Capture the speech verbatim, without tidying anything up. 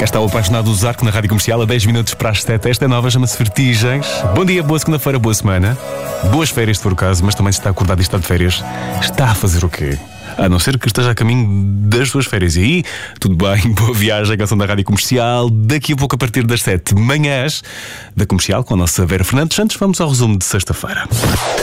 Cá está o apaixonado do Zarco na Rádio Comercial a dez minutos para as sete. Esta é nova, chama-se Vertigens. Bom dia, boa segunda-feira, boa semana. Boas férias, se for o caso, mas também se está acordado e está de férias, está a fazer o quê? A não ser que esteja a caminho das suas férias. E aí, tudo bem, boa viagem, canção da Rádio Comercial. Daqui a pouco, a partir das sete manhãs da Comercial, com a nossa Vera Fernandes Santos, vamos ao resumo de sexta-feira.